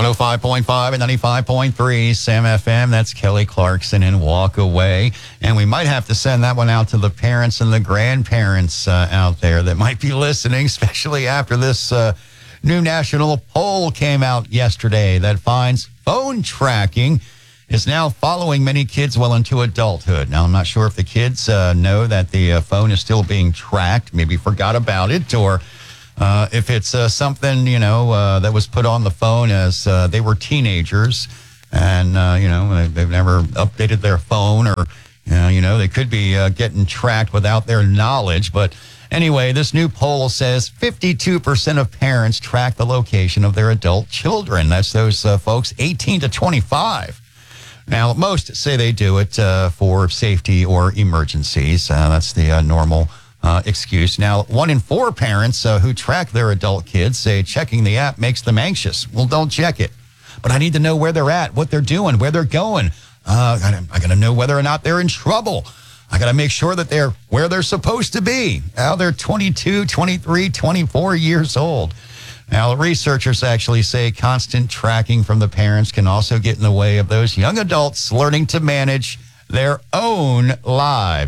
105.5 and 95.3 Sam FM. That's Kelly Clarkson and Walk Away. And we might have to send that one out to the parents and the grandparents out there that might be listening, especially after this new national poll came out yesterday that finds phone tracking is now following many kids well into adulthood. Now, I'm not sure if the kids know that the phone is still being tracked, maybe forgot about it, or if it's something, that was put on the phone as they were teenagers and, they've never updated their phone or, they could be getting tracked without their knowledge. But anyway, this new poll says 52% of parents track the location of their adult children. That's those folks 18 to 25. Now, most say they do it for safety or emergencies. That's the normal excuse. Now, 1 in 4 parents who track their adult kids say checking the app makes them anxious. Well, don't check it. But I need to know where they're at, what they're doing, where they're going. I got to know whether or not they're in trouble. I got to make sure that they're where they're supposed to be. Now they're 22, 23, 24 years old. Now, researchers actually say constant tracking from the parents can also get in the way of those young adults learning to manage their own lives.